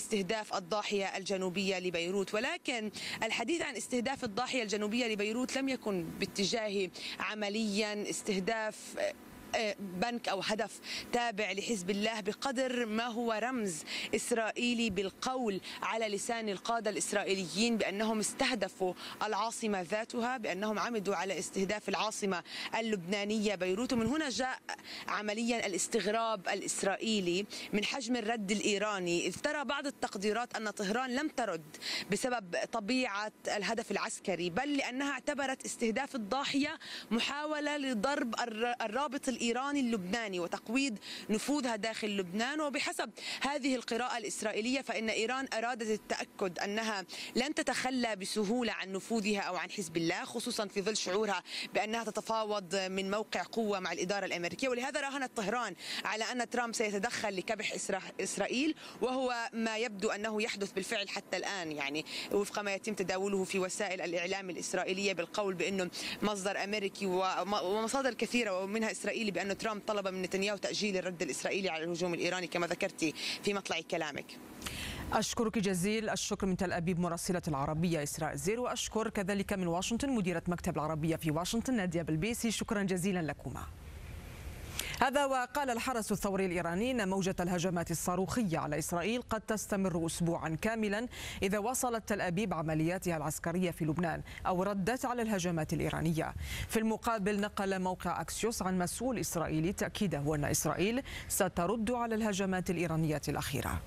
استهداف الضاحية الجنوبية لبيروت. ولكن الحديث عن استهداف الضاحية الجنوبية لبيروت لم يكن باتجاه عمليا استهداف بنك أو هدف تابع لحزب الله، بقدر ما هو رمز إسرائيلي بالقول على لسان القادة الإسرائيليين بأنهم استهدفوا العاصمة ذاتها، بأنهم عمدوا على استهداف العاصمة اللبنانية بيروت. ومن هنا جاء عمليا الاستغراب الإسرائيلي من حجم الرد الإيراني، إذ ترى بعض التقديرات أن طهران لم ترد بسبب طبيعة الهدف العسكري، بل لأنها اعتبرت استهداف الضاحية محاولة لضرب الرابط الإيراني اللبناني وتقويض نفوذها داخل لبنان. وبحسب هذه القراءة الإسرائيلية فإن إيران أرادت التأكد أنها لن تتخلى بسهولة عن نفوذها أو عن حزب الله، خصوصا في ظل شعورها بأنها تتفاوض من موقع قوة مع الإدارة الأمريكية. ولهذا راهنت طهران على أن ترامب سيتدخل لكبح إسرائيل، وهو ما يبدو أنه يحدث بالفعل حتى الآن، يعني وفق ما يتم تداوله في وسائل الإعلام الإسرائيلية بالقول بأنه مصدر أمريكي ومصادر كثيرة ومنها إسرائيلي بأن ترامب طلب من نتنياهو تأجيل الرد الإسرائيلي على الهجوم الإيراني كما ذكرتي في مطلع كلامك. أشكرك جزيل الشكر من تل أبيب مراسلة العربية إسراء زير، وأشكر كذلك من واشنطن مديرة مكتب العربية في واشنطن نادية بلبيسي، شكرا جزيلا لكما. هذا وقال الحرس الثوري الإيراني أن موجة الهجمات الصاروخية على إسرائيل قد تستمر أسبوعا كاملا إذا واصلت تل أبيب عملياتها العسكرية في لبنان أو ردت على الهجمات الإيرانية. في المقابل نقل موقع أكسيوس عن مسؤول إسرائيلي تأكيده أن إسرائيل سترد على الهجمات الإيرانية الأخيرة.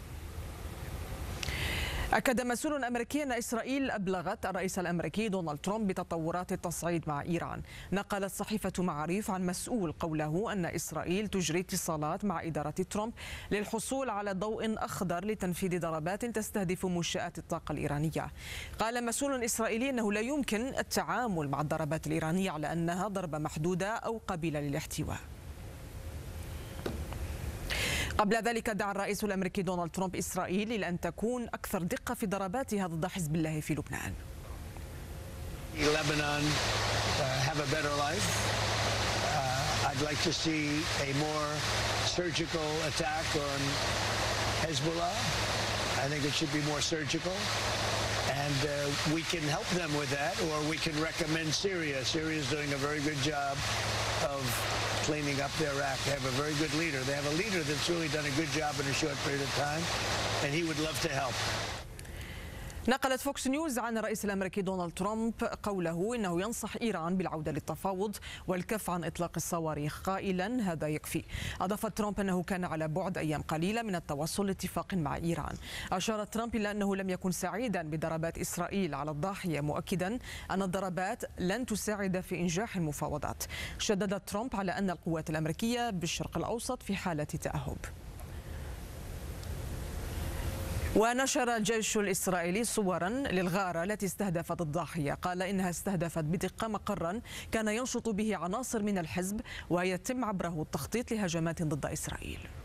أكد مسؤول أمريكي أن إسرائيل أبلغت الرئيس الأمريكي دونالد ترامب بتطورات التصعيد مع إيران. نقلت صحيفة معاريف عن مسؤول قوله أن إسرائيل تجري اتصالات مع إدارة ترامب للحصول على ضوء أخضر لتنفيذ ضربات تستهدف منشآت الطاقة الإيرانية. قال مسؤول إسرائيلي أنه لا يمكن التعامل مع الضربات الإيرانية على أنها ضربة محدودة أو قابلة للاحتواء. قبل ذلك دعا الرئيس الأمريكي دونالد ترامب إسرائيل إلى أن تكون أكثر دقة في ضرباتها ضد حزب الله في لبنان. Lebanon have a better life. I'd like to see a more surgical attack on Hezbollah. I think it should be more surgical. And we can help them with that, or we can recommend Syria. Syria is doing a very good job of cleaning up their act. They have a very good leader. They have a leader that's really done a good job in a short period of time, and he would love to help. نقلت فوكس نيوز عن الرئيس الأمريكي دونالد ترامب قوله إنه ينصح إيران بالعودة للتفاوض والكف عن إطلاق الصواريخ، قائلا هذا يكفي. أضاف ترامب أنه كان على بعد أيام قليلة من التوصل لاتفاق مع إيران. أشار ترامب إلى أنه لم يكن سعيدا بضربات إسرائيل على الضاحية، مؤكدا أن الضربات لن تساعد في إنجاح المفاوضات. شدد ترامب على أن القوات الأمريكية بالشرق الأوسط في حالة تأهب. ونشر الجيش الإسرائيلي صورا للغارة التي استهدفت الضاحية. قال إنها استهدفت بدقة مقرا كان ينشط به عناصر من الحزب ويتم عبره التخطيط لهجمات ضد إسرائيل.